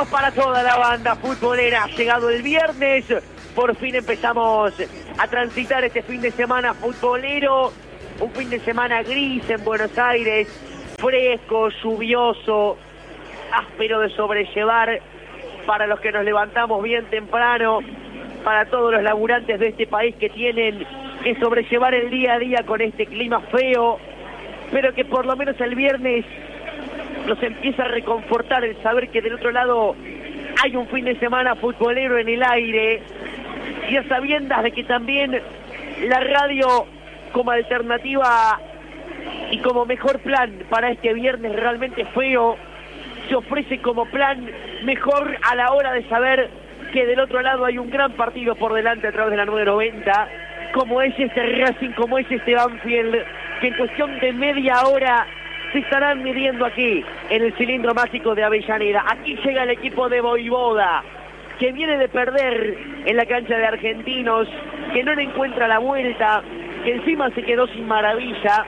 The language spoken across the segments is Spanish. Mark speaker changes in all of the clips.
Speaker 1: Saludos para toda la banda futbolera. Llegado el viernes, por fin empezamos a transitar este fin de semana futbolero. Un fin de semana gris en Buenos Aires, fresco, lluvioso, áspero de sobrellevar para los que nos levantamos bien temprano, para todos los laburantes de este país que tienen que sobrellevar el día a día con este clima feo, pero que por lo menos el viernes nos empieza a reconfortar el saber que del otro lado hay un fin de semana futbolero en el aire, y a sabiendas de que también la radio como alternativa y como mejor plan para este viernes realmente feo se ofrece como plan mejor a la hora de saber que del otro lado hay un gran partido por delante a través de la 990, como es este Racing, como es este Banfield, que en cuestión de media hora se estarán midiendo aquí en el cilindro mágico de Avellaneda. Aquí llega el equipo de Voivoda, que viene de perder en la cancha de Argentinos, que no le encuentra la vuelta, que encima se quedó sin maravilla,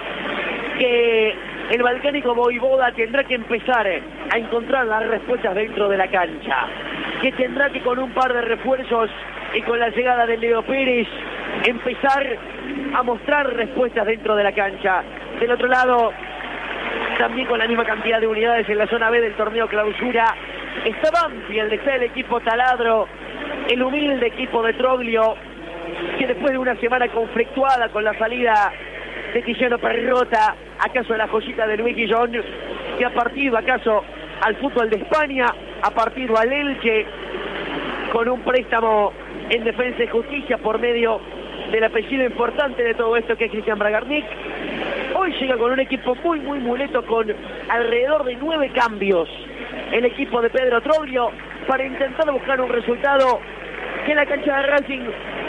Speaker 1: que el balcánico Voivoda tendrá que empezar a encontrar las respuestas dentro de la cancha, que tendrá que con un par de refuerzos y con la llegada de Leo Pérez empezar a mostrar respuestas dentro de la cancha. Del otro lado, también con la misma cantidad de unidades en la zona B del torneo clausura, está Banfield, está el equipo taladro, el humilde equipo de Troglio, que después de una semana conflictuada con la salida de Tiziano Perrota, acaso la joyita de Luis Guillón, que ha partido acaso al fútbol de España, ha partido al Elche con un préstamo en Defensa y Justicia por medio del apellido importante de todo esto que es Cristian Bragarnik. Hoy llega con un equipo muy muleto, con alrededor de 9 cambios el equipo de Pedro Troglio para intentar buscar un resultado que la cancha de Racing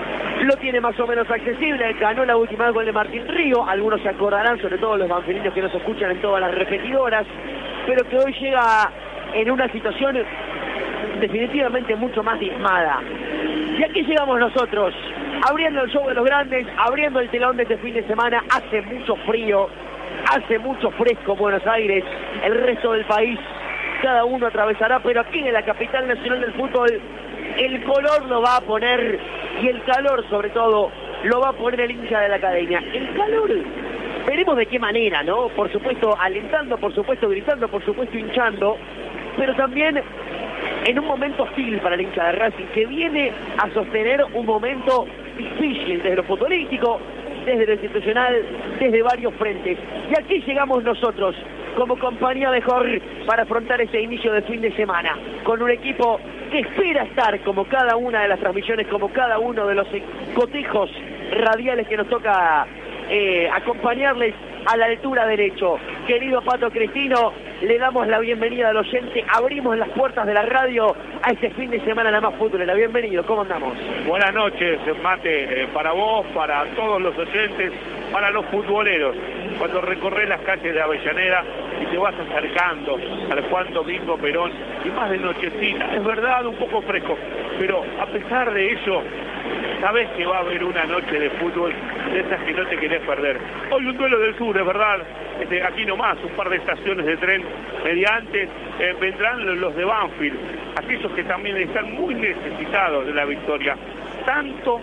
Speaker 1: lo tiene más o menos accesible. Ganó la última vez con el de Martín Río, algunos se acordarán, sobre todo los banfilinos que nos escuchan en todas las repetidoras, pero que hoy llega en una situación definitivamente mucho más diezmada. Y aquí llegamos nosotros, abriendo el show de los grandes, abriendo el telón de este fin de semana. Hace mucho frío, hace mucho fresco en Buenos Aires, el resto del país cada uno atravesará, pero aquí en la capital nacional del fútbol el color lo va a poner, y el calor sobre todo lo va a poner el hincha de la academia. El calor, veremos de qué manera, ¿no? Por supuesto alentando, por supuesto gritando, por supuesto hinchando, pero también en un momento hostil para el hincha de Racing, que viene a sostener un momento difícil desde lo futbolístico, desde lo institucional, desde varios frentes. Y aquí llegamos nosotros como compañía mejor para afrontar ese inicio de fin de semana, con un equipo que espera estar, como cada una de las transmisiones, como cada uno de los cotejos radiales que nos toca acompañarles a la altura derecho. Querido Pato Cristino, le damos la bienvenida al oyente, abrimos las puertas de la radio a este fin de semana La Más Futbolera. Bienvenido, ¿cómo andamos?
Speaker 2: Buenas noches, Mate, para vos, para todos los oyentes, para los futboleros. Cuando recorres las calles de Avellaneda y te vas acercando al Juan Domingo Perón, y más de nochecita, es verdad, un poco fresco, pero a pesar de ello, sabés que va a haber una noche de fútbol de esas que no te querés perder. Hoy un duelo del sur, es verdad, aquí nomás, un par de estaciones de tren mediante, vendrán los de Banfield, aquellos que también están muy necesitados de la victoria, tanto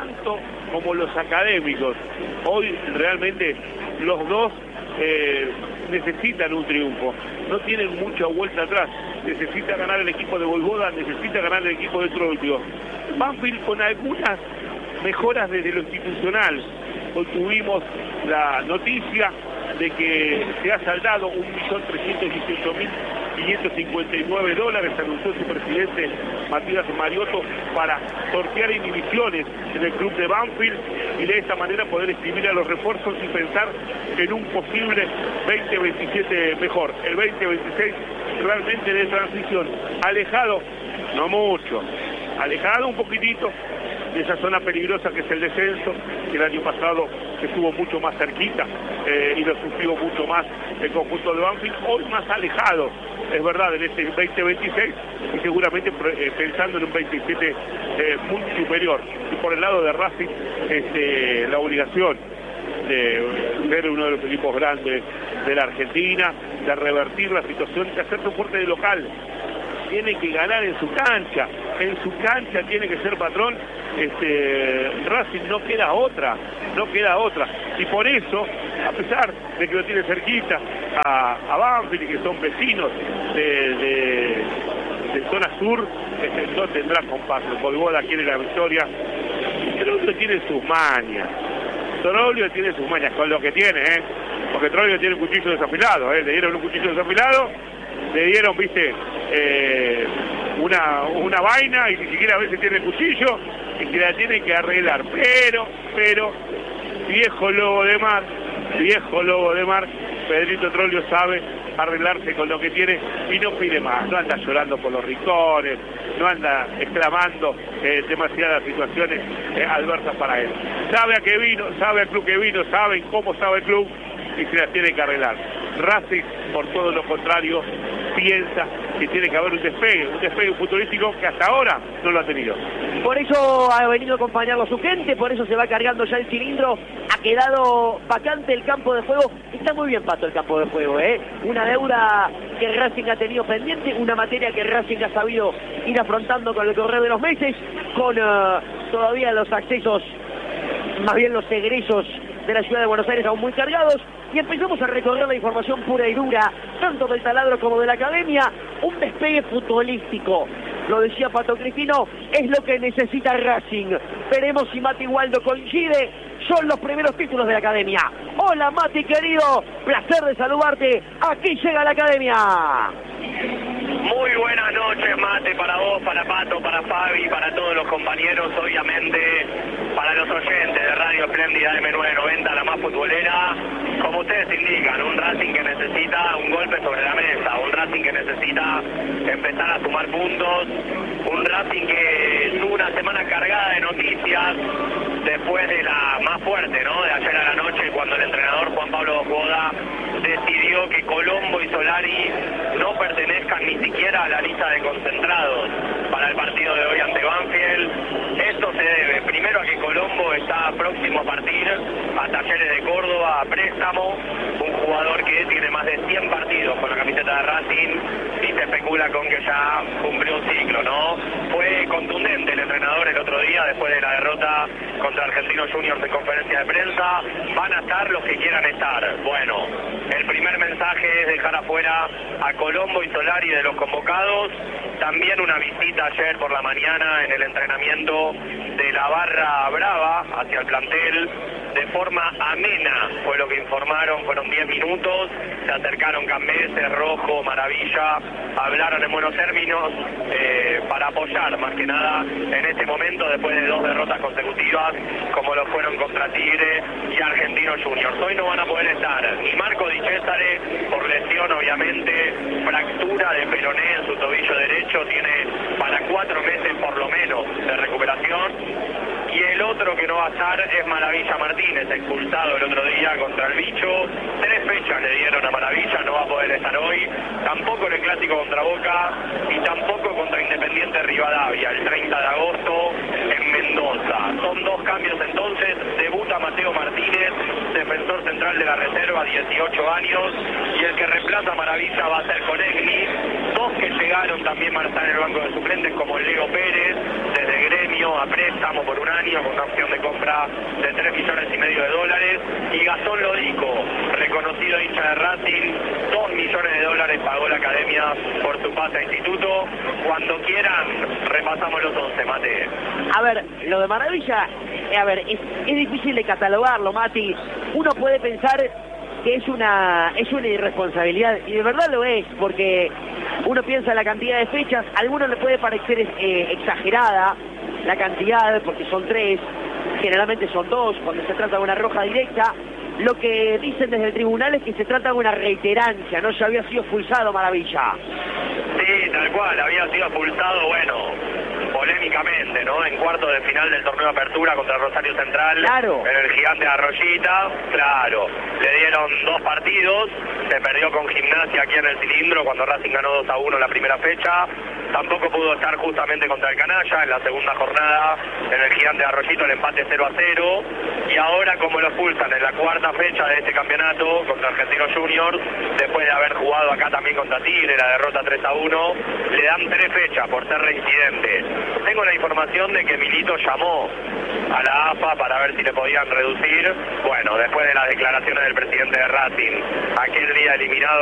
Speaker 2: como los académicos. Hoy realmente los dos necesitan un triunfo, no tienen mucha vuelta atrás. Necesita ganar el equipo de Voivoda, necesita ganar el equipo de Troglio. Banfield con algunas mejoras desde lo institucional. Hoy tuvimos la noticia de que se ha saldado $1.318.559, anunció su presidente Matías Mariotto, para sortear inhibiciones en el club de Banfield y de esta manera poder escribir a los refuerzos y pensar en un posible 2027 mejor. El 2026 realmente de transición, alejado, no mucho, alejado un poquitito de esa zona peligrosa que es el descenso, que el año pasado estuvo mucho más cerquita y lo sufrió mucho más el conjunto de Banfield. Hoy más alejado, es verdad, en este 2026 y seguramente pensando en un 27 muy superior. Y por el lado de Racing, la obligación de ser uno de los equipos grandes de la Argentina, de revertir la situación, de hacerse fuerte de local. tiene que ganar en su cancha tiene que ser patrón. Racing no queda otra. Y por eso, a pesar de que lo tiene cerquita a Banfield y que son vecinos de zona sur, no tendrá compás. El Voivoda quiere la victoria. Troglio tiene sus mañas. Con lo que tiene, porque Troglio tiene un cuchillo desafilado, le dieron un cuchillo desafilado, le dieron, viste, una vaina y ni siquiera a veces tiene el cuchillo y que la tiene que arreglar. Pero, viejo lobo de mar, Pedrito Troglio sabe arreglarse con lo que tiene y no pide más, no anda llorando por los rincones, no anda exclamando demasiadas situaciones adversas para él. Sabe a qué vino, sabe al club que vino, saben cómo sabe el club y se las tiene que arreglar. Racing, por todo lo contrario, piensa que tiene que haber un despegue futbolístico que hasta ahora no lo ha tenido.
Speaker 1: Por eso ha venido a acompañarlo su gente, por eso se va cargando ya el cilindro. Ha quedado vacante el campo de juego. Está muy bien, Pato, el campo de juego, Una deuda que Racing ha tenido pendiente, una materia que Racing ha sabido ir afrontando con el correr de los meses, con todavía los accesos, más bien los egresos de la ciudad de Buenos Aires aún muy cargados, y empezamos a recorrer la información pura y dura, tanto del taladro como de la academia. Un despegue futbolístico, lo decía Pato Cristino, es lo que necesita Racing. Veremos si Mati Waldo coincide. Son los primeros títulos de la academia. Hola Mati querido, placer de saludarte. Aquí llega la academia.
Speaker 3: Muy buenas noches, Mate, para vos, para Pato, para Fabi, para todos los compañeros, obviamente para los oyentes de Radio Espléndida M990, la más futbolera. Como ustedes indican, un Racing que necesita un golpe sobre la mesa, un Racing que necesita empezar a sumar puntos, un Racing que tuvo una semana cargada de noticias después de la más fuerte, ¿no? De ayer a la noche, cuando el entrenador Juan Pablo Boda decidió que Colombo y Solari no pertenezcan ni siquiera a la lista de concentrados para el partido de hoy ante Banfield. Esto se debe primero a que Colombo está próximo a partir a Talleres de Córdoba a préstamo, un jugador que tiene más de 100 partidos con la camiseta de Racing y se especula con que ya cumplió un ciclo, ¿no? Fue contundente el entrenador el otro día después de la derrota contra Argentinos Juniors en conferencia de prensa. Van a estar los que quieran estar. Bueno, el primer mensaje es dejar afuera a Colombo y Solari de los convocados. También una visita ayer por la mañana en el entrenamiento de la barra brava hacia el plantel de forma amena, fue lo que informaron, fueron 10 minutos, se acercaron Cambeses, Rojo, Maravilla, hablaron en buenos términos para apoyar más que nada en este momento después de 2 derrotas consecutivas como lo fueron contra Tigre y Argentinos Juniors. Hoy no van a poder estar ni Marco Di Cesare por lesión obviamente, fractura de peroné en su tobillo derecho, tiene para 4 meses por lo menos de recuperación. Y el otro que no va a estar es Maravilla Martínez, expulsado el otro día contra el Bicho. 3 fechas le dieron a Maravilla, no va a poder estar hoy. Tampoco en el clásico contra Boca y tampoco contra Independiente Rivadavia, el 30 de agosto en Mendoza. Son 2 cambios entonces. Debuta Mateo Martínez, defensor central de la reserva, 18 años. Y el que reemplaza a Maravilla va a ser Conegli. 2 que llegaron también van a estar en el banco de suplentes, como Leo Pérez, desde Gremio a préstamo por un año con una opción de compra de $3,5 millones. Y Gastón Lodico, reconocido hincha de Racing, $2 millones pagó la academia por su pase a instituto. Cuando quieran, repasamos los 11, Mate.
Speaker 1: A ver, lo de Maravilla, es difícil de catalogarlo, Mati. Uno puede pensar que es una irresponsabilidad, y de verdad lo es, porque uno piensa en la cantidad de fechas, a algunos le puede parecer exagerada la cantidad, porque son 3, generalmente son 2, cuando se trata de una roja directa. Lo que dicen desde el tribunal es que se trata de una reiterancia, ¿no? Ya había sido expulsado Maravilla.
Speaker 3: Sí, tal cual, había sido expulsado, bueno, polémicamente, ¿no? En cuartos de final del torneo de apertura contra Rosario Central,
Speaker 1: claro,
Speaker 3: en el Gigante de Arroyita, claro, le dieron 2 partidos, se perdió con Gimnasia aquí en el Cilindro cuando Racing ganó 2-1 la primera fecha, tampoco pudo estar justamente contra el Canalla en la segunda jornada en el Gigante de Arroyito, el empate 0-0, y ahora como lo expulsan en la cuarta fecha de este campeonato contra Argentinos Juniors, después de haber jugado acá también contra Tigre, la derrota 3-1, le dan 3 fechas por ser reincidente. Tengo la información de que Milito llamó a la AFA para ver si le podían reducir, bueno, después de las declaraciones del presidente de Racing, aquel día eliminado